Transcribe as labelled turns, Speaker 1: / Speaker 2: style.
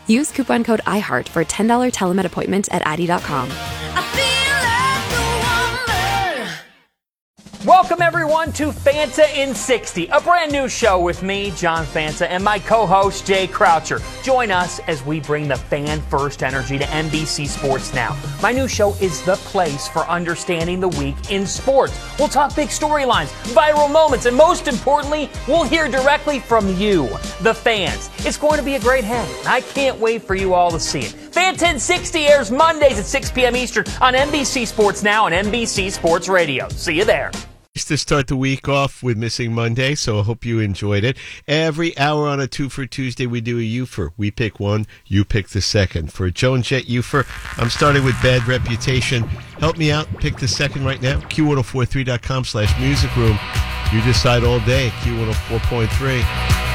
Speaker 1: Use coupon code IHEART for a $10 telemed appointment at Addy.com.
Speaker 2: Welcome, everyone, to Fanta in 60, a brand new show with me, John Fanta, and my co-host, Jay Croucher. Join us as we bring the fan-first energy to NBC Sports Now. My new show is the place for understanding the week in sports. We'll talk big storylines, viral moments, and most importantly, we'll hear directly from you, the fans. It's going to be a great hang, and I can't wait for you all to see it. Fanta in 60 airs Mondays at 6 p.m. Eastern on NBC Sports Now and NBC Sports Radio. See you there.
Speaker 3: To start the week off with Missing Monday, so I hope you enjoyed it. Every hour on a Two for Tuesday, we do a U-fer. We pick one, you pick the second. For a Joan Jett U-fer, I'm starting with Bad Reputation. Help me out, pick the second right now. Q1043.com/music room. You decide all day, Q104.3.